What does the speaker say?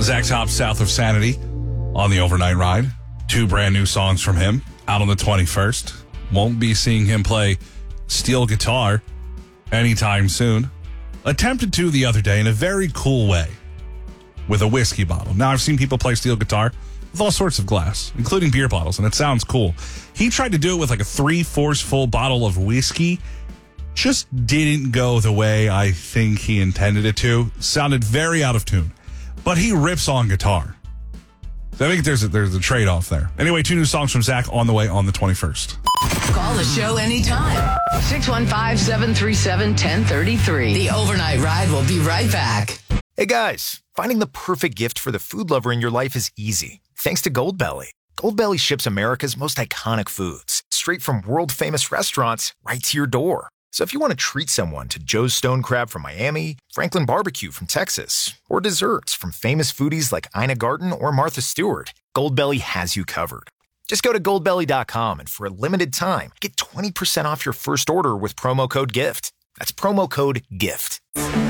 Zach Top, South of Sanity on the overnight ride. 2 brand new songs from him out on the 21st. Won't be seeing him play steel guitar anytime soon. Attempted to the other day in a very cool way with a whiskey bottle. Now, I've seen people play steel guitar with all sorts of glass, including beer bottles, and it sounds cool. He tried to do it with like a 3/4 full bottle of whiskey. Just didn't go the way I think he intended it to. Sounded very out of tune. But he rips on guitar. So I think there's a trade-off there. Anyway, 2 new songs from Zach on the way on the 21st. Call the show anytime. 615-737-1033. The Overnight Ride will be right back. Hey guys, finding the perfect gift for the food lover in your life is easy. Thanks to Goldbelly. Goldbelly ships America's most iconic foods straight from world-famous restaurants right to your door. So if you want to treat someone to Joe's Stone Crab from Miami, Franklin Barbecue from Texas, or desserts from famous foodies like Ina Garten or Martha Stewart, Goldbelly has you covered. Just go to goldbelly.com and for a limited time, get 20% off your first order with promo code GIFT. That's promo code GIFT.